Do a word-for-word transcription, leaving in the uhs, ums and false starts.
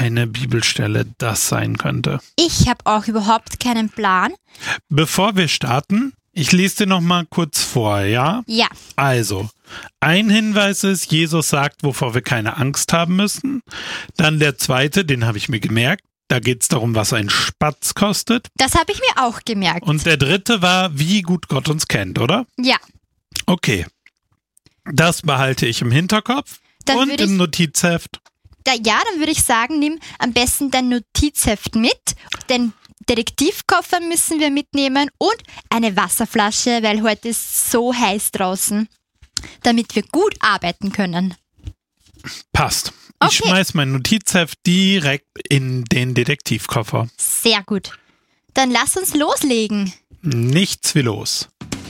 eine Bibelstelle das sein könnte? Ich habe auch überhaupt keinen Plan. Bevor wir starten, ich lese dir noch mal kurz vor, ja? Ja. Also, ein Hinweis ist, Jesus sagt, wovor wir keine Angst haben müssen. Dann der zweite, den habe ich mir gemerkt. Da geht es darum, was ein Spatz kostet. Das habe ich mir auch gemerkt. Und der dritte war, wie gut Gott uns kennt, oder? Ja. Okay. Das behalte ich im Hinterkopf Dann und würde im ich- Notizheft. Da, ja, dann würde ich sagen, nimm am besten dein Notizheft mit, den Detektivkoffer müssen wir mitnehmen und eine Wasserflasche, weil heute ist so heiß draußen, damit wir gut arbeiten können. Passt. Ich Okay. schmeiß mein Notizheft direkt in den Detektivkoffer. Sehr gut. Dann lass uns loslegen. Nichts wie los.